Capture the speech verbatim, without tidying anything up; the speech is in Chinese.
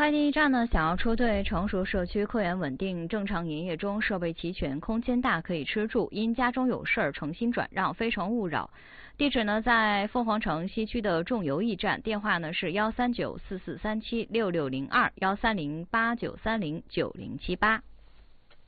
快递驿站呢，想要车队成熟社区客源稳定，正常营业中，设备齐全，空间大，可以吃住。因家中有事儿，诚心转让，非诚勿扰。地址呢在凤凰城西区的众邮驿站，电话呢是幺三九四四三七六六零二幺三零八九三零九零七八。